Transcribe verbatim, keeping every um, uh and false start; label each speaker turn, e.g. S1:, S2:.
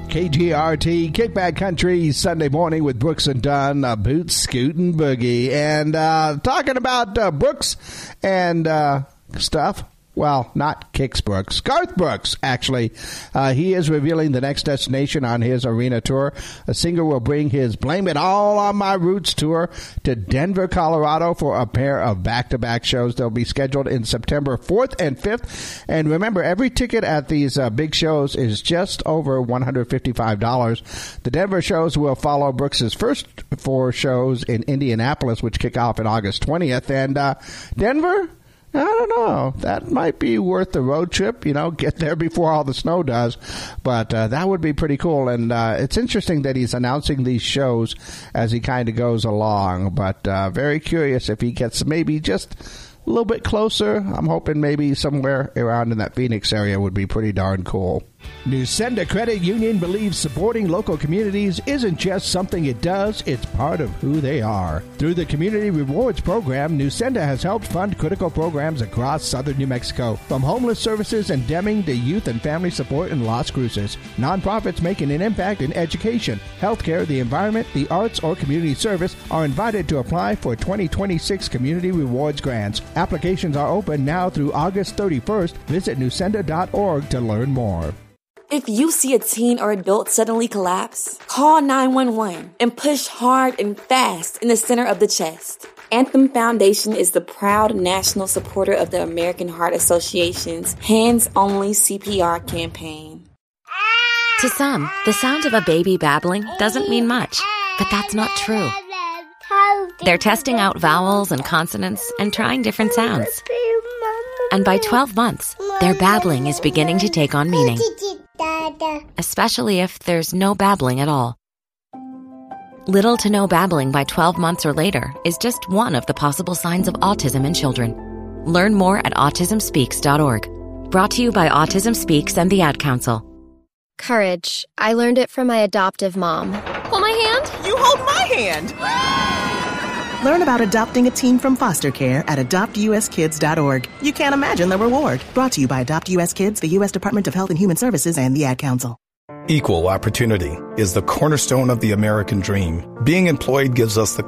S1: K G R T, Kickback Country, Sunday morning with Brooks and Dunn, uh, Boots, Scoot, and Boogie. And uh, talking about uh, Brooks and uh, stuff. Well, not Kix Brooks. Garth Brooks, actually. Uh, he is revealing the next destination on his arena tour. A singer will bring his Blame It All on My Roots tour to Denver, Colorado for a pair of back-to-back shows. They'll be scheduled in September fourth and fifth. And remember, every ticket at these uh, big shows is just over one hundred fifty-five dollars. The Denver shows will follow Brooks' first four shows in Indianapolis, which kick off on August twentieth. And uh, Denver? I don't know. That might be worth the road trip, you know, get there before all the snow does. But uh, that would be pretty cool. And uh, it's interesting that he's announcing these shows as he kind of goes along. But uh, very curious if he gets maybe just a little bit closer. I'm hoping maybe somewhere around in that Phoenix area would be pretty darn cool. Newsenda Credit Union believes supporting local communities isn't just something it does, it's part of who they are. Through the Community Rewards Program, Newsenda has helped fund critical programs across southern New Mexico, from homeless services in Deming to youth and family support in Las Cruces. Nonprofits making an impact in education, healthcare, the environment, the arts, or community service are invited to apply for twenty twenty-six Community Rewards grants. Applications are open now through August thirty-first. Visit newsenda dot org to learn more.
S2: If you see a teen or adult suddenly collapse, call nine one one and push hard and fast in the center of the chest. Anthem Foundation is the proud national supporter of the American Heart Association's Hands Only C P R campaign.
S3: To some, the sound of a baby babbling doesn't mean much, but that's not true. They're testing out vowels and consonants and trying different sounds. And by twelve months, their babbling is beginning to take on meaning. Especially if there's no babbling at all. Little to no babbling by twelve months or later is just one of the possible signs of autism in children. Learn more at autism speaks dot org. Brought to you by Autism Speaks and the Ad Council.
S4: Courage. I learned it from my adoptive mom. Hold my hand?
S5: You hold my hand!
S6: Learn about adopting a teen from foster care at adopt u s kids dot org. You can't imagine the reward. Brought to you by Adopt U S Kids, the U S Department of Health and Human Services, and the Ad Council.
S7: Equal opportunity is the cornerstone of the American dream. Being employed gives us the